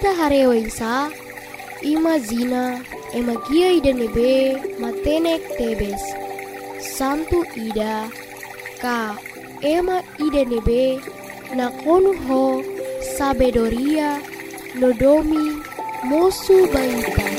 Ida harewaisa ima zina ema gia ida nebe matenek tebes. Santu ida ka ema ida nebe nakonu ho sabedoria nodomi mosu baita.